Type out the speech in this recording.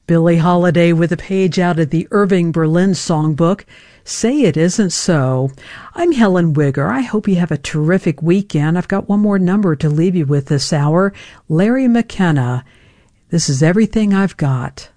Billie Holiday with a page out of the Irving Berlin songbook, Say It Isn't So. I'm Helen Wigger. I hope you have a terrific weekend. I've got one more number to leave you with this hour. Larry McKenna. This is Everything I've Got.